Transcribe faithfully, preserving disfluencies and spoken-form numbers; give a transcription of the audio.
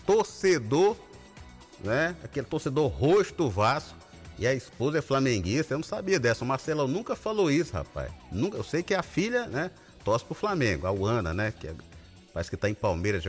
torcedor, né? Aquele torcedor roxo do Vasco. E a esposa é flamenguista. Eu não sabia dessa. O Marcelão nunca falou isso, rapaz. Nunca, eu sei que a filha, né, torce pro Flamengo, a Ana, né? Que é, parece que tá em Palmeiras.